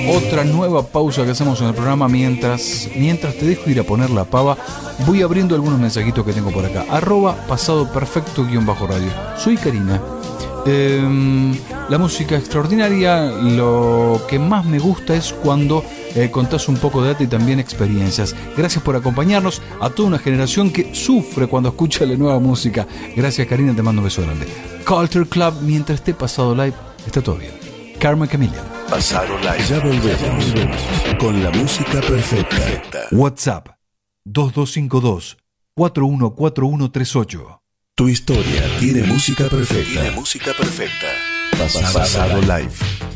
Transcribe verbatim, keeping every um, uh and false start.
Otra nueva pausa que hacemos en el programa. Mientras, mientras te dejo ir a poner la pava, voy abriendo algunos mensajitos que tengo por acá. Arroba pasado perfecto guión bajo radio. Soy Karina. Eh, la música extraordinaria, lo que más me gusta es cuando eh, contás un poco de data y también experiencias. Gracias por acompañarnos a toda una generación que sufre cuando escucha la nueva música. Gracias, Karina, te mando un beso grande. Culture Club, mientras esté pasado live, está todo bien. Carmen Chameleon. Pasado live. Ya volvemos con la música perfecta. WhatsApp dos dos cinco dos, cuatro uno cuatro uno tres ocho. Tu historia tiene música perfecta. Tiene música perfecta. Pasado, Pasado live.